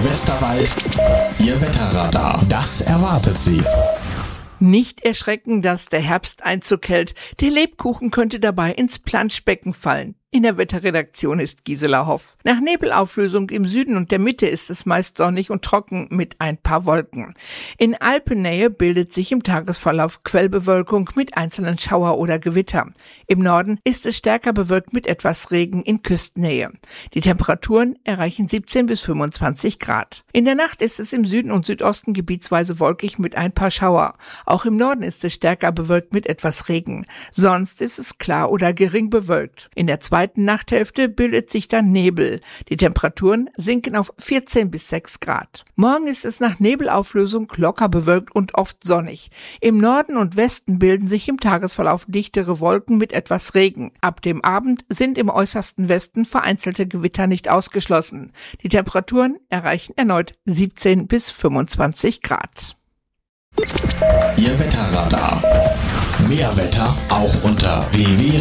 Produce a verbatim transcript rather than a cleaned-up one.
Radio Westerwald, Ihr Wetterradar. Das erwartet Sie. Nicht erschrecken, dass der Herbst Einzug hält. Der Lebkuchen könnte dabei ins Planschbecken fallen. In der Wetterredaktion ist Gisela Hoff. Nach Nebelauflösung im Süden und der Mitte ist es meist sonnig und trocken mit ein paar Wolken. In Alpennähe bildet sich im Tagesverlauf Quellbewölkung mit einzelnen Schauer oder Gewitter. Im Norden ist es stärker bewölkt mit etwas Regen in Küstennähe. Die Temperaturen erreichen siebzehn bis fünfundzwanzig Grad. In der Nacht ist es im Süden und Südosten gebietsweise wolkig mit ein paar Schauer. Auch im Norden ist es stärker bewölkt mit etwas Regen. Sonst ist es klar oder gering bewölkt. In der zweiten Nachthälfte bildet sich dann Nebel. Die Temperaturen sinken auf vierzehn bis sechs Grad. Morgen ist es nach Nebelauflösung locker bewölkt und oft sonnig. Im Norden und Westen bilden sich im Tagesverlauf dichtere Wolken mit etwas Regen. Ab dem Abend sind im äußersten Westen vereinzelte Gewitter nicht ausgeschlossen. Die Temperaturen erreichen erneut siebzehn bis fünfundzwanzig Grad. Ihr Wetterradar. Mehr Wetter auch unter w w w